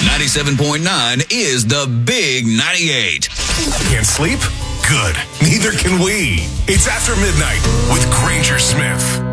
97.9 is the Big 98. Can't sleep? Good. Neither can we. It's After Midnight with Granger Smith.